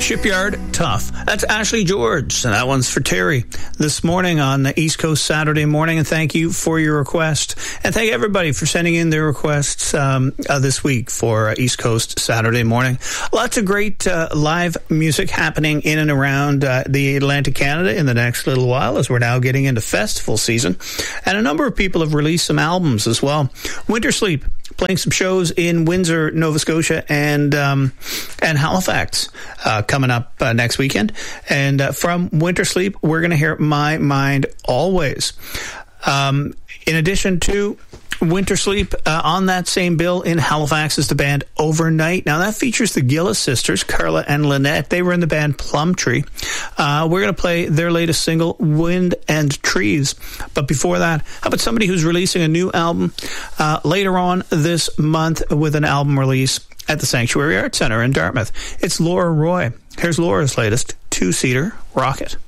Shipyard Tough. That's Ashley George, and that one's for Terry this morning on the East Coast Saturday morning. And thank you for your request. And thank everybody for sending in their requests this week for East Coast Saturday morning. Lots of great live music happening in and around the Atlantic Canada in the next little while, as we're now getting into festival season. And a number of people have released some albums as well. Winter Sleep, playing some shows in Windsor, Nova Scotia, and Halifax coming up next weekend. And from Winter Sleep, we're going to hear My Mind Always. In addition to Winter Sleep, on that same bill in Halifax is the band Overnight. Now, that features the Gillis sisters, Carla and Lynette. They were in the band Plumtree. We're going to play their latest single, Wind and Trees. But before that, how about somebody who's releasing a new album later on this month with an album release at the Sanctuary Arts Centre in Dartmouth? It's Laura Roy. Here's Laura's latest two-seater, Rocket.